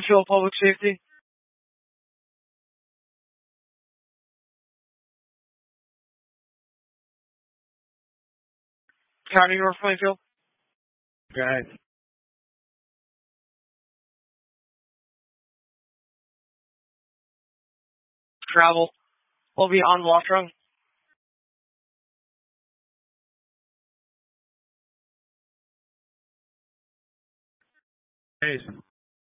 Plainfield Public Safety. County North Plainfield. Go ahead. Travel will be on Watrung. Hayes.